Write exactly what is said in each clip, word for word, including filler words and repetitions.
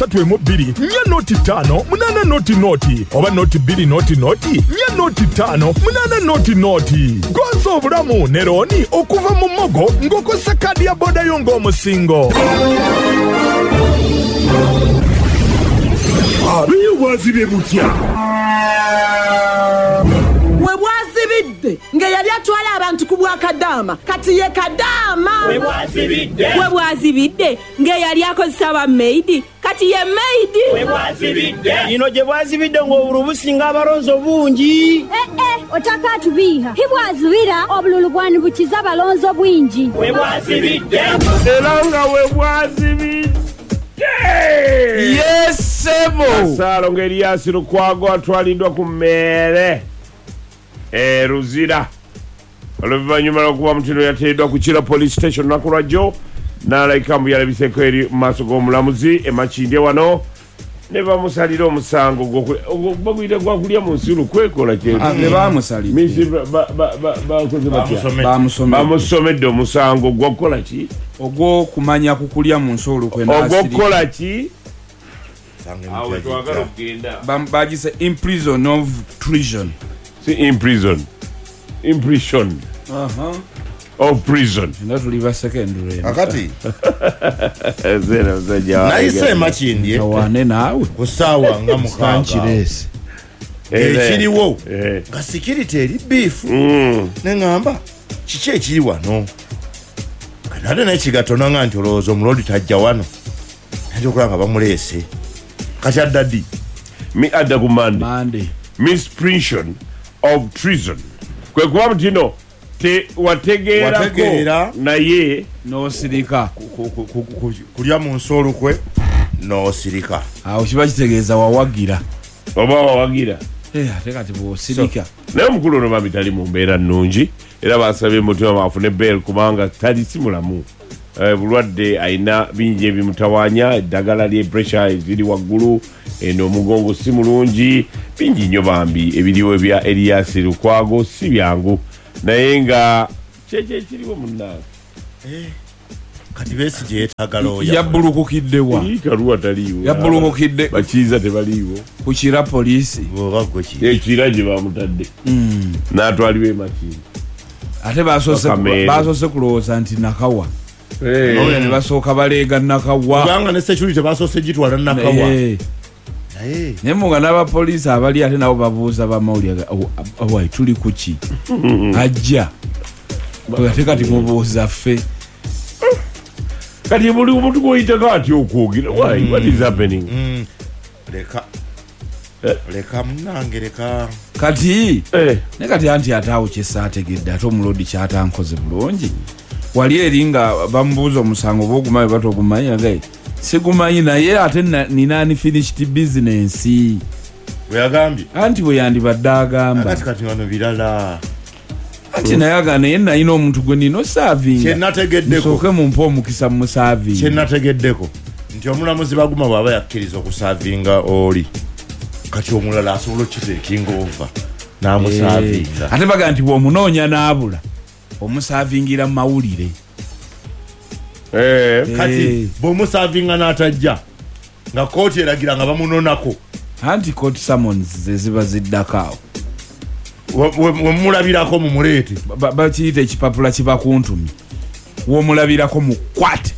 asatu emu bbiri nnya noti ttaano munaana noti noti oba noti bbiri noti noti nnya noti ttaano munaana noti noti. Gonza obulamu ne looni okuva mu Mogo ng'okozesa kaadi ya booda yo ng'omusingo. Abiye bwazibye butya? We bwazibidde nga yali atwala abantu ku Bwakadaama kati ye Kadaama. We bwazibidde we bwazibidde nga yali akozesa ba maidi kati ye maidi. we bwazibidde ino gye bwazibidde ng'obululu businga abalonzo bungi. Eh eh otaka tubiha hibwazibira obululu bwani bukiza balonzo bwingi. we bwazibidde era nga we bwazibidde. Yes sebo Salo ng'Erias Lukwago atwaliddwa ku mmeere e Ruzira oluvannyuma lw'okuba mutino yateereddwa ku Kira police station lunaku lwajjo n'alayika mbu yalabiseko eri mu maaso g'omulamuzi e Makindye wano ne bamusalira omusango baguyita gwakulya mu nsulu kwekola ne bamusalidde bakoze batya bamusomedde omusango gwakukola ki ogw'okumanya kukulya mu nsulu ogw'okukola ki bagise imprison of treason. si imprison impression uh-huh. of prison nga tuli ba secondary akati zera zaja naise Makindye wane naawe kusaawa nga mukaaga ekiriwo nga security eri beef neŋŋamba kiki ekiri wano kanade naye kigatona nga nti olowooza omulodi tajja wano nti okulaba nga bamuleese kati addaddi mi adda ku Monday Monday misprision of treason kwe kuba mutino te wategeerako naye n'osirika kulya mu nsolo kwe n'osirika awo kiba kitegeeza wawagira oba wawagira ate kati bw'osirika naye omukulu ono bambi tali mu mbeera nnungi era basabye mutima baafune beel kubanga tali si mulamu bulwadde ayina bingi ebimutawaanya eddagala lye pressure eziri waggulu eno omugongo si mulungi bingi nnyo bambi ebiriwo ebya Erias Lukwago si byangu naye nga kyekyo ekiriwo munnange kati Besigye yeetaaga looya yabbulukukiddewa kaluwa taliiwo yabbulukukidde bakiiza tebaliiwo ku Kira poliisi bw'oba gwe ki ekira gye bamutadde n'atwalibwa e Makindye ate basoose kulowooza nti nakawa Oya ne basooka baleega nakawa kubanga ne security basoose gitwala nakawa naye munga n'abapoliisi abali ate nabo babuuza bamawulire awai tuli kuki ajja ate kati mubuuza ffe kati buli omuntu gw'oyitako atya okwogera why what is happening leka leka munange leka kati ne kati anti ataawo kyesaategedde ate omulodi kyatankoze bulungi wali eri nga bamubuuza omusango oba ogumanyi bata ogumanyi agaye sigumanyi naye ate nina unfinished business bweyagambye anti bwe yandibadde agamba kati kati wano birala anti naye aga naye nalina omuntu gwe nina osaavinga kyenategeddeko musooke mumpe omukisa mumusaavinga kyenategeddeko nti omulamuzi baguma bw'aba yakkiriza okusaavinga oli kati omulala asobola okiteekinga ova n'amusaavinga ate baga nti bw'omunoonya n'abula omusaavingira mu mawulire kati bw'omusaavinga n'atajja nga kooti eragira nga bamunonako anti court summons ze ziba ziddakaawo wemulabirako mumuleete bakiyita ekipapula kiba kuntumi womulabirako mukwate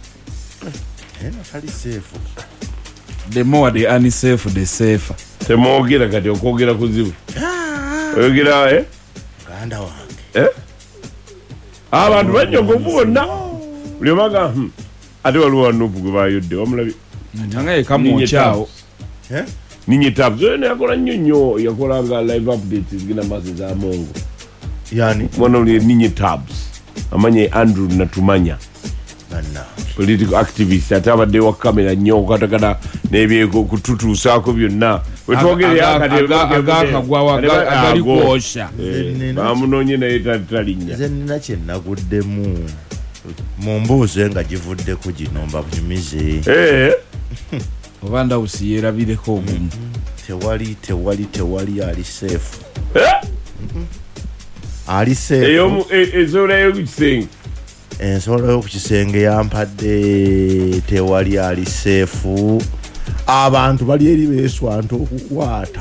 tali seefu the more the unsafe the safer temwogera kati okwogera kuzibu oyogera eh ganda wange eh abantu banyogovu bonna buli omaga ate waliwo wanupu gwe bayodde wamulabi ntanga yekamwokyawo ninye tabs oyo yakola nnyo nnyo yakolanga live updates zigina maaso za mongo yani mwana oli ninye tabs amanye Andrew Natumanya political activist ate abadde wa kamera nnyo okatakata n'ebyeko kututuusaako byonna agakagwawo agali kwosha bamunoonye naye talinnya nze nina kye naguddemu mumbuuze nga givuddeko gino mbabunyumize oba ndawusi yeerabireko ogumu tewali tewali tewali ali seefu ali seefu ensoola y'okukisenge ensoola y'okukisenge yampadde tewali ali seefu abantu bali eri beswanta okukwata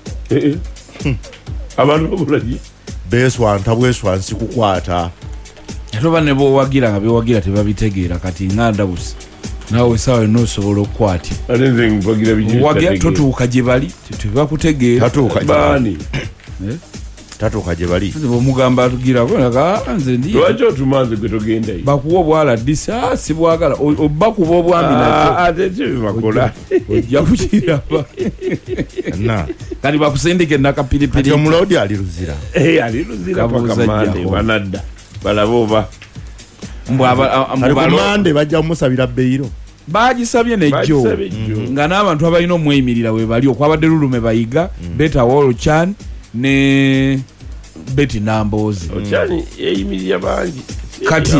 abantu babulaji beswanta bweswansi kukwata atoba ne bowagira nga bewagira tebabitegeera kati nganda busi nawe sawa nosobola okukwata alenze nvagira bijjo wagira totuuka gye bali tebakutegeera tatuuka bani tatuuka gye bali bomugamba atugira bonaka nze ndi lwaki otumanze gwe togenda yi bakuwa obwala disa si bwagala obakuba obwami nakyo ate kyo bibakola ojja kukiraba na kati bakusindika enakapiripiri kati omulodi ali luzira ali luzira paka mande banadda balaba oba mbwabalomande bajja kumusabira beyiro bagisabye nejjo nga n'abantu abalina omweyimirira we bali okwabadde lulume bayiga beta wolochan ne beti nambozi ochani yeyimirira bangi kati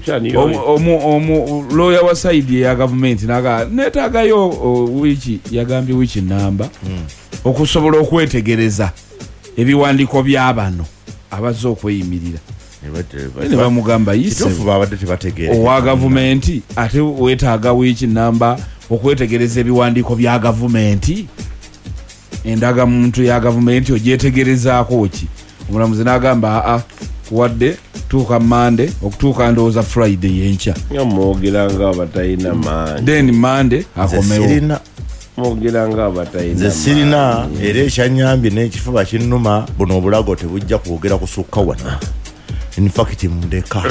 omu lawyer wa side ya government naga netagayo wiki yagambye wiki namba okusobola okwetegereza ebiwandiiko by'abano abaze okweyimirira ne bamugamba yise owa gavumenti ate wetaaga wiki namba okwetegereza ebiwandiiko bya gavumenti endaga muntu ya gavumenti ogyetegerezaako ki omulamuzi n'agamba aa wadde tuuka mande okutuuka ndowooza friday yenkya mwogera nga abatalina maanyi then mande akomewo mwogera nga abatalina nze sirina era ekyanyambye n'ekifuba kinnuma buno obulago tebujja kwogera kusukka wana infact mundeka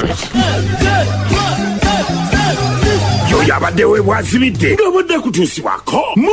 yoyo abadde webwazibidde ng'obudde kutuusibwako